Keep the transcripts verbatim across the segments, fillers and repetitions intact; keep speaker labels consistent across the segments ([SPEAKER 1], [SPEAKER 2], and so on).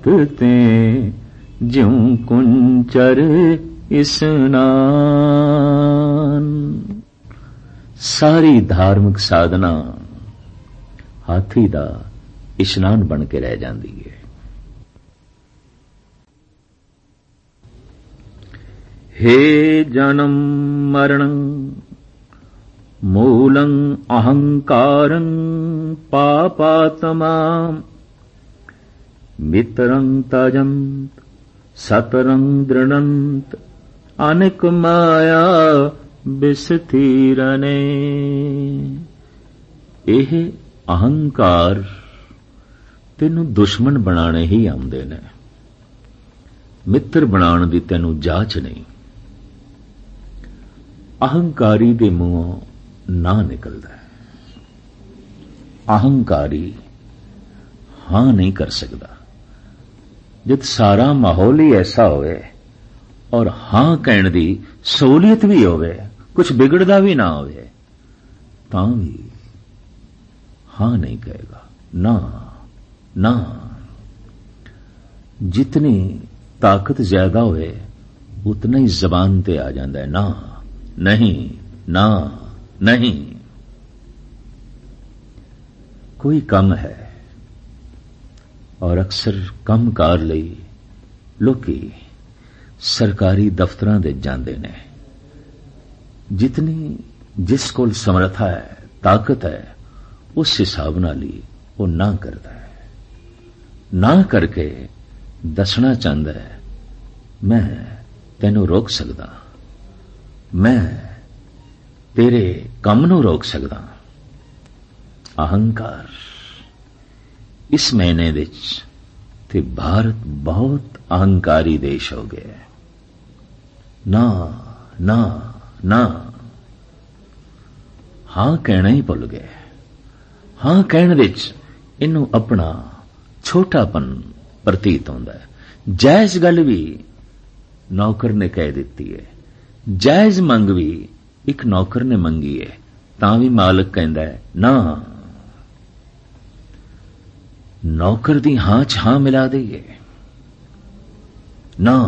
[SPEAKER 1] ते ज्यों कुंचर इस्नान। सारी धार्मिक साधना हाथी दा इशनान बन के रह जाती है। हे जन्म मरणं मूलं अहंकारं पापात्मा मित्रं तजंत सतरं दृढ़ंत अनेक माया विस्थिरने। ਇਹ ਅਹੰਕਾਰ ਤੈਨੂੰ ਦੁਸ਼ਮਣ ਬਣਾਣੇ ਹੀ ਆਉਂਦੇ ਨੇ, ਮਿੱਤਰ ਬਣਾਉਣ ਦੀ ਤੈਨੂੰ ਜਾਚ ਨਹੀਂ। ਅਹੰਕਾਰੀ ਦੇ ਮੂੰਹੋਂ ਨਾ ਨਿਕਲਦਾ ਹੈ। ਅਹੰਕਾਰੀ ਹਾਂ ਨਹੀਂ ਕਰ ਸਕਦਾ। ਜਦ ਸਾਰਾ ਮਾਹੌਲ ਹੀ ਐਸਾ ਹੋਵੇ ਔਰ ਹਾਂ ਕਹਿਣ ਦੀ ਸਹੂਲੀਅਤ ਵੀ ਹੋਵੇ, ਕੁਝ ਵਿਗੜਦਾ ਵੀ ਨਾ ਹੋਵੇ, ਤਾਂ ਵੀ हाँ नहीं कहेगा। ना ना, जितनी ताकत ज्यादा होए उतना ही जबान ते आ जाता है ना नहीं ना नहीं। कोई कम है और अक्सर कम कार लई लोकी सरकारी दफ्तरां दे जांदे ने। जितनी जिस कोल समर्था है, ताकत है, उस हिसाब नाल ही वो ना करता है। ना करके दसना चाहता है मैं तेनू रोक सकदा, मैं तेरे काम नू रोक सकदा। अहंकार इस महीने विच ते भारत बहुत अहंकारी देश हो गया है। ना ना ना, हां कहना ही भुल गए। हाँ कहण विच इनू अपना छोटापन प्रतीत होंदा है। जायज गल भी नौकर ने कह दिती है, जायज मंग भी एक नौकर ने मंगी है, तां भी मालिक कहंदा है ना। नौकर दी हां च हां मिला दईए ना।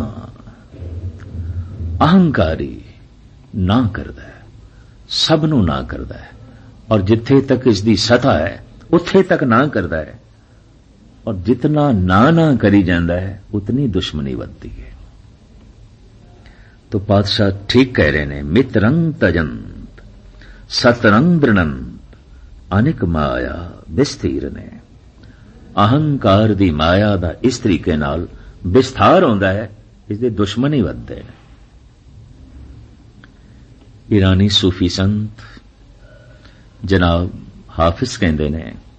[SPEAKER 1] अहंकारी ना करदा है, सबनू ना करदा है, और जिथे तक इसकी सतह है उथे तक ना करता है, और जितना ना ना करी जाता है उतनी दुश्मनी बढ़ती है। तो पातशाह ठीक कह रहे ने, मित्रंग तजंत सतरंग दृढ़ंत अनेक माया विस्तीर ने। अहंकार दी माया दा इस तरीके नाल विस्तार होंदा है, इसके दुश्मन ही बढ़ते हैं। ईरानी सूफी संत जनाब हाफिज कहते हैं,